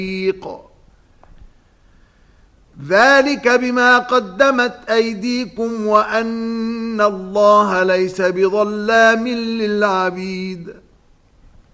ذلك بما قدمت أيديكم وأن الله ليس بظلام للعبيد